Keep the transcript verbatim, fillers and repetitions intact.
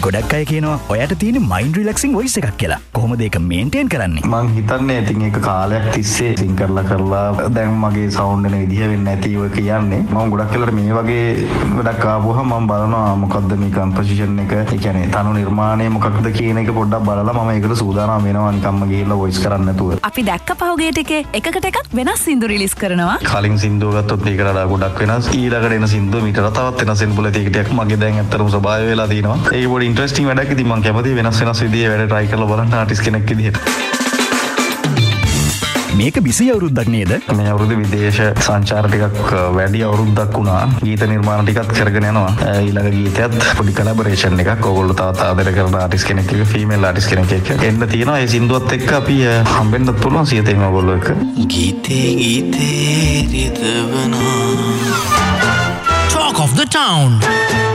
ගොඩක් අය කියනවා ඔයාට තියෙන මයින්ඩ් රිලැක්සිං වොයිස් එකක් කියලා. කොහොමද ඒක මේන්ටේන් කරන්නේ? මං හිතන්නේ ඉතින් ඒක කාලයක් තිස්සේ සිං කරලා කරලා දැන් මගේ සවුන්ඩ් එක විදිහ වෙන්නේ නැති ඒවා කියන්නේ. මම ගොඩක් වෙලාවට මේ වගේ වැඩක් ආවොහම මම බලනවා මොකද්ද මේ කම්පොසිෂන් එක. ඒ කියන්නේ තනු නිර්මාණය මොකක්ද කියන එක පොඩ්ඩක් බලලා මම ඒකට සූදානම් වෙනවා නිකම්ම ගිහිල්ලා වොයිස් කරන්න නැතුව. අපි දැක්ක පහුගිය ටිකේ එකකට එකක් වෙනස් සින්දු රිලීස් කරනවා. කලින් සින්දුව ගත්තොත් මේකට වඩා ගොඩක් වෙනස්. ඊළඟට එන සින්දුව මීට තවත් වෙනස් වෙන පොළ ටිකක් මගේ දැන් ඇත්තටම ස්වභාවය වෙලා තියෙනවා. ඒක පොඩි ඉන්ටරෙස්ටිං වැඩක්. ඉතින් මම කැමතියි වෙනස් වෙනස් විදිහේ වැඩ try කරලා බලන්න ආටිස්ට් කෙනෙක් විදිහට. මේක විසි අවුරුද්දක් නේද? මේ අවුරුදු විදේශ සංචාර ටිකක් වැඩි අවුරුද්දක් වුණා. ගීත නිර්මාණ ටිකක් කරගෙන යනවා. ඊළඟ ගීතයත් පොඩි කොලැබොරේෂන් එකක්. ඕගොල්ලෝ තවත් ආදර කරන ආටිස්ට් කෙනෙක් එක්ක ෆීමේල් ආටිස්ට් කෙනෙක් එක්ක එන්න තියෙනවා. ඒ සින්දුවත් එක්ක අපි හම්බෙන්නත් පුළුවන් සියතේම ඕගොල්ලෝ එක්ක. ගීතේ ගීතේ රිදවනා Talk of the Town